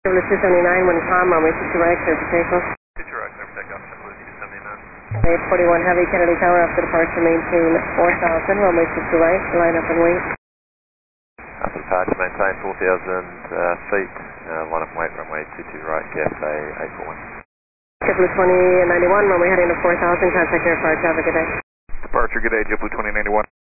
JetBlue 279, when calm, runway 60 right, clear for takeoff. 60 right, clear for takeoff, JetBlue 279. 841 Heavy, Kennedy Tower, after departure, maintain 4000, runway 60 right, line up and wait. After departure, maintain 4000 feet, line up and wait, runway 22 right, KSA 841. JetBlue 2091, runway heading to 4000, contact air fire traffic, good day. Departure, good day, JetBlue 2091.